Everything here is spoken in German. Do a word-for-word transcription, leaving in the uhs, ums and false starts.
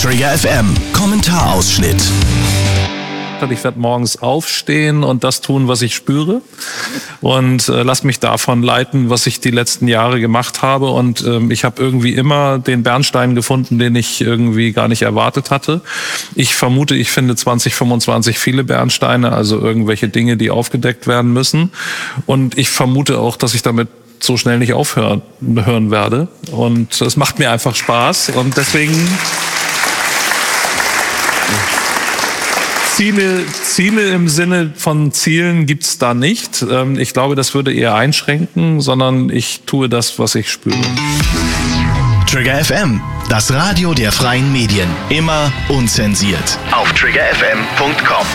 Trigger F M, Kommentarausschnitt. Ich werde morgens aufstehen und das tun, was ich spüre, und äh, lass mich davon leiten, was ich die letzten Jahre gemacht habe. Und ähm, ich habe irgendwie immer den Bernstein gefunden, den ich irgendwie gar nicht erwartet hatte. Ich vermute, ich finde zwanzig fünfundzwanzig viele Bernsteine, also irgendwelche Dinge, die aufgedeckt werden müssen. Und ich vermute auch, dass ich damit so schnell nicht aufhören hören werde. Und es macht mir einfach Spaß. Und deswegen... Ziele, Ziele im Sinne von Zielen gibt's da nicht. Ich glaube, das würde eher einschränken, sondern ich tue das, was ich spüre. Trigger F M, das Radio der freien Medien. Immer unzensiert. Auf trigger f m punkt com.